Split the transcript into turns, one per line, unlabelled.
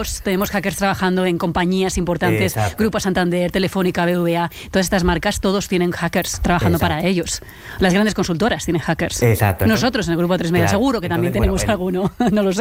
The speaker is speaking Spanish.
bancos, tenemos hackers trabajando en compañías importantes, Grupo Santander, Telefónica, BBVA, todas estas marcas, todos tienen hackers trabajando para ellos. Las grandes consultoras tienen hackers.
Exacto.
Nosotros en el Grupo 3 Media seguro que también tenemos alguno, no lo sé.